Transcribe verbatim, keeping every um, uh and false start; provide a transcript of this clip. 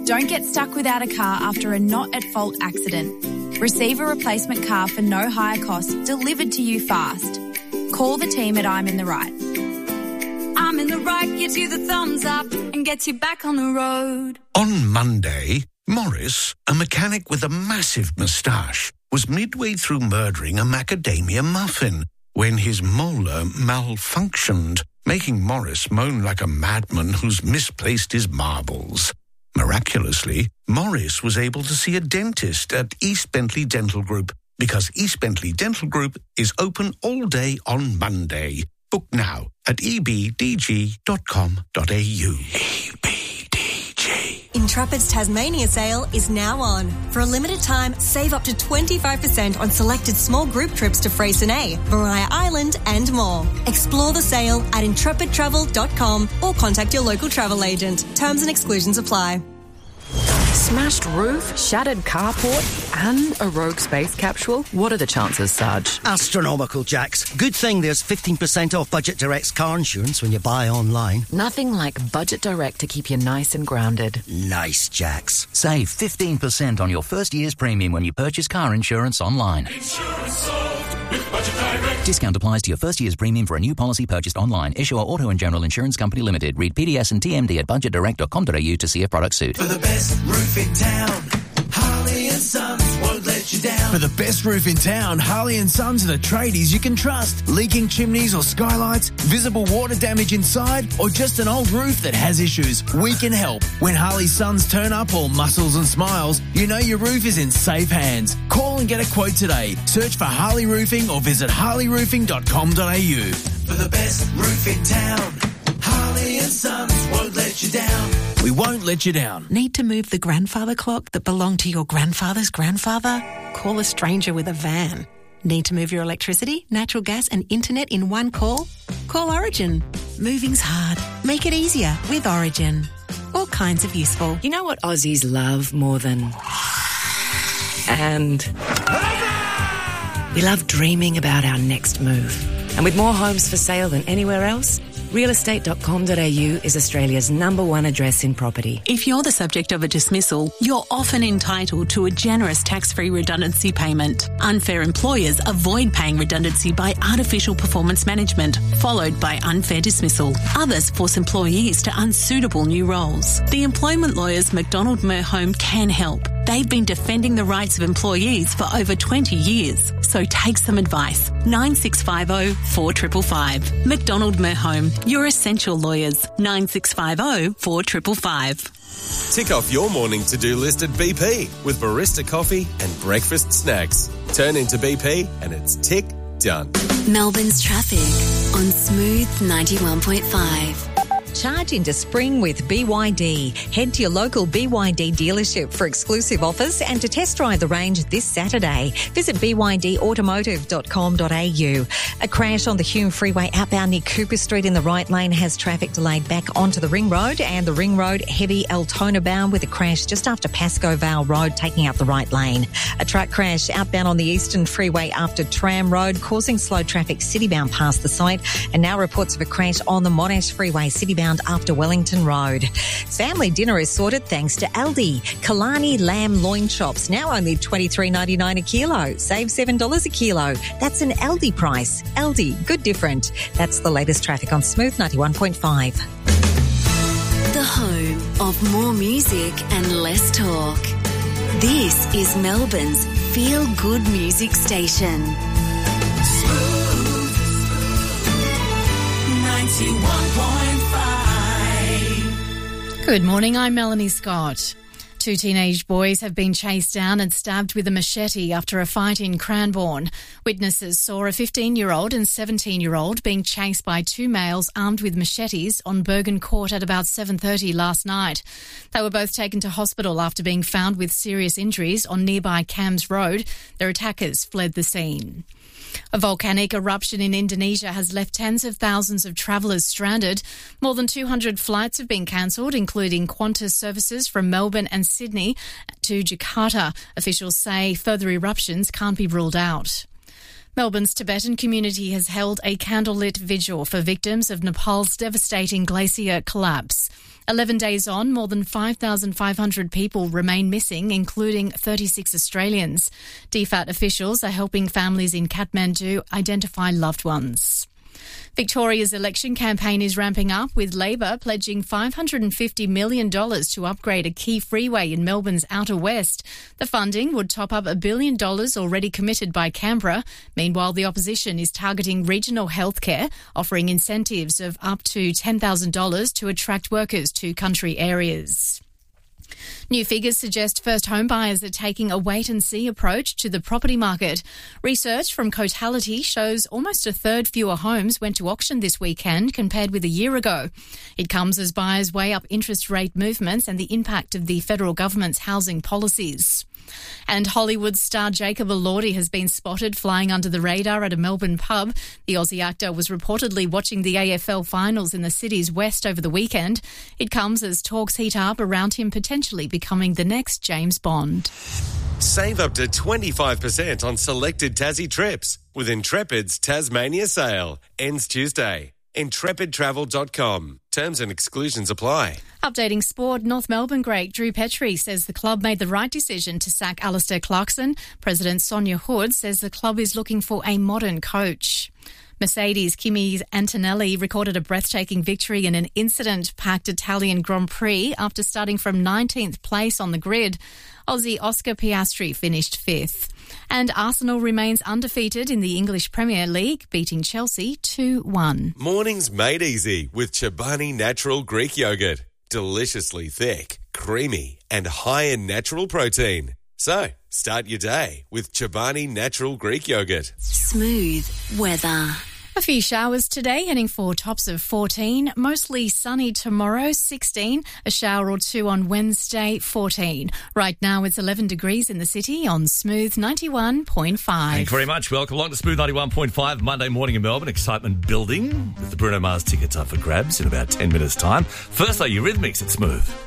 Don't get stuck without a car after a not-at-fault accident. Receive a replacement car for no higher cost delivered to you fast. Call the team at I'm in the Right. I'm in the Right gives you the thumbs up and gets you back on the road. On Monday, Morris, a mechanic with a massive moustache, was midway through murdering a macadamia muffin when his molar malfunctioned, making Morris moan like a madman who's misplaced his marbles. Miraculously, Morris was able to see a dentist at East Bentley Dental Group because East Bentley Dental Group is open all day on Monday. Book now at e b d g dot com dot a u. E B D G. Intrepid's Tasmania sale is now on. For a limited time, save up to twenty-five percent on selected small group trips to Freycinet, Maria Island and more. Explore the sale at intrepid travel dot com or contact your local travel agent. Terms and exclusions apply. Smashed roof, shattered carport and a rogue space capsule? What are the chances, Sarge? Astronomical, Jax. Good thing there's fifteen percent off Budget Direct's car insurance when you buy online. Nothing like Budget Direct to keep you nice and grounded. Nice, Jax. Save fifteen percent on your first year's premium when you purchase car insurance online. Insurance solved with Budget Direct. Discount applies to your first year's premium for a new policy purchased online. Issuer Auto and General Insurance Company Limited. Read P D S and T M D at budget direct dot com dot a u to see if products suit. For the best roof in town, Harley and Sons won't let you down. For the best roof in town, Harley and Sons are the tradies you can trust. Leaking chimneys or skylights, visible water damage inside, or just an old roof that has issues, we can help. When Harley Sons turn up all muscles and smiles, you know your roof is in safe hands. Call and get a quote today. Search for Harley Roofing or visit harley roofing dot com dot a u. For the best roof in town, Harley and Sons won't let you down. We won't let you down. Need to move the grandfather clock that belonged to your grandfather's grandfather? Call a stranger with a van. Need to move your electricity, natural gas and internet in one call? Call Origin. Moving's hard. Make it easier with Origin. All kinds of useful. You know what Aussies love more than... And... We love dreaming about our next move. And with more homes for sale than anywhere else, real estate dot com dot a u is Australia's number one address in property. If you're the subject of a dismissal, you're often entitled to a generous tax-free redundancy payment. Unfair employers avoid paying redundancy by artificial performance management, followed by unfair dismissal. Others force employees to unsuitable new roles. The employment lawyers McDonald Merhome can help. They've been defending the rights of employees for over twenty years. So take some advice. nine six five zero, four five five five. McDonald Merhome, your essential lawyers. nine six five zero, four five five five. Tick off your morning to-do list at B P with barista coffee and breakfast snacks. Turn into B P and it's tick done. Melbourne's traffic on Smooth ninety-one point five. Charge into spring with B Y D. Head to your local B Y D dealership for exclusive offers and to test drive the range this Saturday. Visit b y d automotive dot com dot a u. A crash on the Hume Freeway outbound near Cooper Street in the right lane has traffic delayed back onto the Ring Road, and the Ring Road heavy Altona bound with a crash just after Pascoe Vale Road taking out the right lane. A truck crash outbound on the Eastern Freeway after Tram Road causing slow traffic citybound past the site, and now reports of a crash on the Monash Freeway citybound after Wellington Road. Family dinner is sorted thanks to Aldi. Kalani lamb loin chops now only twenty-three ninety-nine a kilo. Save seven dollars a kilo. That's an Aldi price. Aldi, good different. That's the latest traffic on Smooth ninety-one point five. The home of more music and less talk. This is Melbourne's feel-good music station. Smooth ninety-one point five. Good morning, I'm Melanie Scott. Two teenage boys have been chased down and stabbed with a machete after a fight in Cranbourne. Witnesses saw a fifteen-year-old and seventeen-year-old being chased by two males armed with machetes on Bergen Court at about seven thirty last night. They were both taken to hospital after being found with serious injuries on nearby Cams Road. Their attackers fled the scene. A volcanic eruption in Indonesia has left tens of thousands of travellers stranded. More than two hundred flights have been cancelled, including Qantas services from Melbourne and Sydney to Jakarta. Officials say further eruptions can't be ruled out. Melbourne's Tibetan community has held a candlelit vigil for victims of Nepal's devastating glacier collapse. Eleven days on, more than five thousand five hundred people remain missing, including thirty-six Australians. D F A T officials are helping families in Kathmandu identify loved ones. Victoria's election campaign is ramping up, with Labor pledging five hundred fifty million dollars to upgrade a key freeway in Melbourne's outer west. The funding would top up a billion dollars already committed by Canberra. Meanwhile, the opposition is targeting regional healthcare, offering incentives of up to ten thousand dollars to attract workers to country areas. New figures suggest first home buyers are taking a wait-and-see approach to the property market. Research from Cotality shows almost a third fewer homes went to auction this weekend compared with a year ago. It comes as buyers weigh up interest rate movements and the impact of the federal government's housing policies. And Hollywood star Jacob Elordi has been spotted flying under the radar at a Melbourne pub. The Aussie actor was reportedly watching the A F L finals in the city's west over the weekend. It comes as talks heat up around him potentially becoming the next James Bond. Save up to twenty-five percent on selected Tassie trips with Intrepid's Tasmania sale. Ends Tuesday. intrepid travel dot com. Terms and exclusions apply. Updating sport, North Melbourne great Drew Petrie says the club made the right decision to sack Alistair Clarkson. President Sonia Hood says the club is looking for a modern coach. Mercedes' Kimi Antonelli recorded a breathtaking victory in an incident-packed Italian Grand Prix after starting from nineteenth place on the grid. Aussie Oscar Piastri finished fifth. And Arsenal remains undefeated in the English Premier League, beating Chelsea two one. Mornings made easy with Chobani Natural Greek Yogurt. Deliciously thick, creamy and high in natural protein. So, start your day with Chobani Natural Greek Yogurt. Smooth weather. A few showers today, heading for tops of fourteen. Mostly sunny tomorrow, sixteen. A shower or two on Wednesday, fourteen. Right now it's eleven degrees in the city on Smooth ninety-one point five. Thank you very much. Welcome along to Smooth ninety-one point five, Monday morning in Melbourne. Excitement building with the Bruno Mars tickets up for grabs in about ten minutes' time. First though, Eurythmics at Smooth.